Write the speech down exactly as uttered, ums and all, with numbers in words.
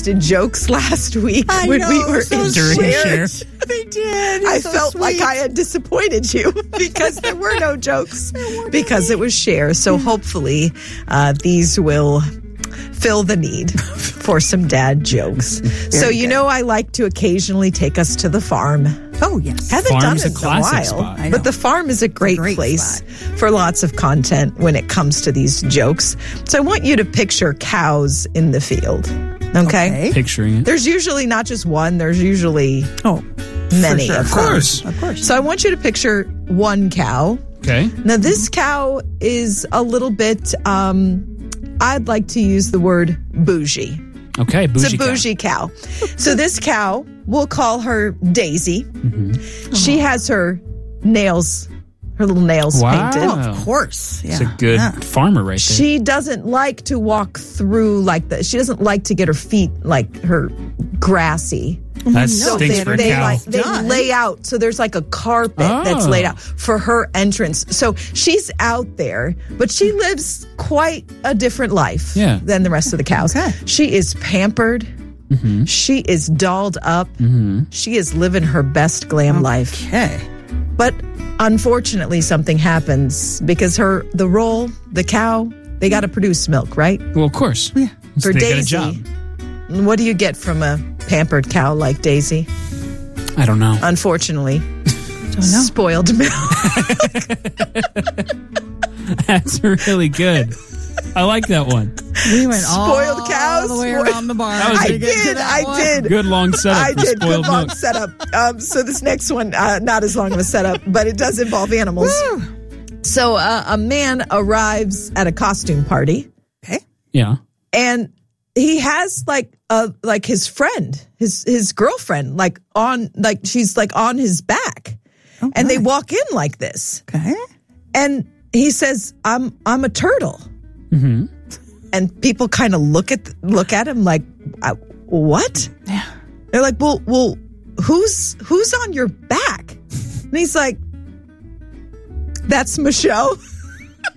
posted jokes last week I when know, we were so in During Share. Share. They did. I so felt sweet. like I had disappointed you because there were no jokes because it was Share. So hopefully uh, these will fill the need for some dad jokes. So you good. know I like to occasionally take us to the farm. Oh, yes. Haven't Farm's done a it classic in a while, spot. I know. but the farm is a great, great place spot. for lots of content when it comes to these jokes. So I want you to picture cows in the field. Okay. Okay. Picturing it. There's usually not just one. There's usually Oh, many. sure. Of Of course. Of course. So I want you to picture one cow. Okay. Now, this cow is a little bit, um, I'd like to use the word bougie. Okay. Bougie It's a bougie cow. So this cow, we'll call her Daisy. Mm-hmm. She has her nails, her little nails Wow. painted. Oh. Of course. Yeah. It's a good Yeah. farmer right there. She doesn't like to walk through like that. She doesn't like to get her feet like her grassy. that no, stinks they, for a they cow. like they Done. lay out, so there's like a carpet that's Oh. laid out for her entrance. So she's out there, but she lives quite a different life Yeah. than the rest of the cows. Okay. She is pampered. Mm-hmm. She is dolled up. She is living her best glam life. Okay. But unfortunately, something happens because her the role, the cow, they got to produce milk, right? Well, of course. Yeah. So For they got a Daisy, job. what do you get from a pampered cow like Daisy? I don't know. Unfortunately, Don't know. spoiled milk. That's really good. I like that one. We went Spoiled all cows? the way Spoiled- around the barn. That was I a- to get to did, that I one. did. Good long setup I for did. spoiled Good long milk. setup. Um, so this next one, uh, not as long of a setup, but it does involve animals. So uh, a man arrives at a costume party, Okay. Yeah. and he has like a like his friend, his his girlfriend, like on like she's like on his back, Oh, and they nice. walk in like this, Okay. and he says, "I'm I'm a turtle," Mm-hmm. and people kind of look at look at him like, "Uh, "What?" Yeah. They're like, well, well, who's who's on your back? And he's like, that's Michelle.